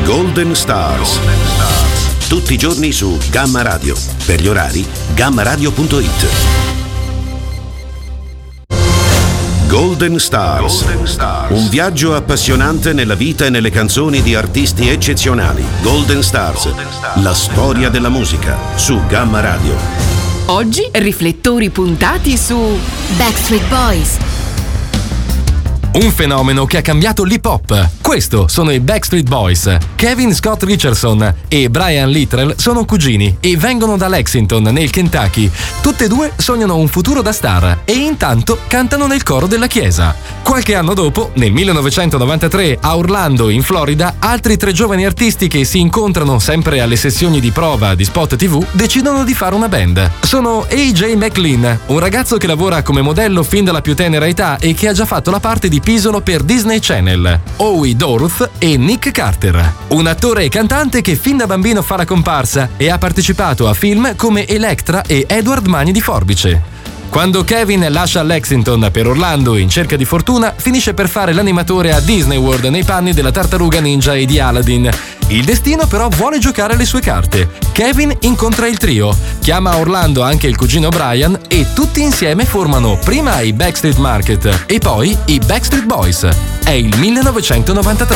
Golden Stars. Tutti i giorni su Gamma Radio. Per gli orari, gammaradio.it. Golden Stars. Un viaggio appassionante nella vita e nelle canzoni di artisti eccezionali. Golden Stars. La storia della musica su Gamma Radio. Oggi riflettori puntati su Backstreet Boys. Un fenomeno che ha cambiato l'hip hop. Questo sono i Backstreet Boys. Kevin Scott Richardson e Brian Littrell sono cugini e vengono da Lexington, nel Kentucky. Tutte e due sognano un futuro da star e intanto cantano nel coro della chiesa. Qualche anno dopo, nel 1993, a Orlando, in Florida, altri 3 giovani artisti che si incontrano sempre alle sessioni di prova di spot TV decidono di fare una band. Sono AJ McLean, un ragazzo che lavora come modello fin dalla più tenera età e che ha già fatto la parte di Pisolo per Disney Channel, Howie Dorough e Nick Carter, un attore e cantante che fin da bambino fa la comparsa e ha partecipato a film come Electra e Edward Mani di Forbice. Quando Kevin lascia Lexington per Orlando in cerca di fortuna, finisce per fare l'animatore a Disney World nei panni della tartaruga ninja e di Aladdin. Il destino però vuole giocare le sue carte. Kevin incontra il trio, chiama a Orlando anche il cugino Brian e tutti insieme formano prima i Backstreet Market e poi i Backstreet Boys. È il 1993.